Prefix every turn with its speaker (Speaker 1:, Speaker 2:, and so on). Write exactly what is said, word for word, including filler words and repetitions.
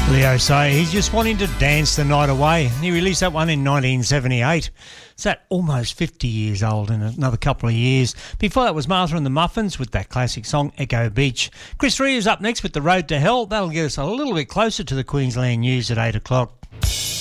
Speaker 1: Leo say he's just wanting to dance the night away. He released that one in nineteen seventy-eight. It's that almost fifty years old in another couple of years. Before that was Martha and the Muffins with that classic song Echo Beach. Chris Reeves up next with The Road to Hell. That'll get us a little bit closer to the Queensland news at eight o'clock.